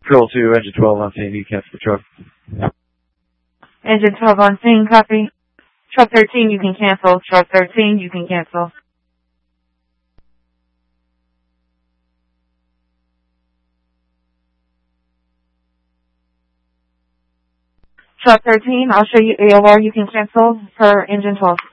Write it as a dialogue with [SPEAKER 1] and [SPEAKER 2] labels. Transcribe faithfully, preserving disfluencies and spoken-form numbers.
[SPEAKER 1] Control two, engine twelve on scene, you cancel the truck.
[SPEAKER 2] Engine twelve on scene, copy. Truck thirteen, you can cancel. Truck thirteen, you can cancel. Truck thirteen, I'll show you A O R, you can cancel per engine twelve.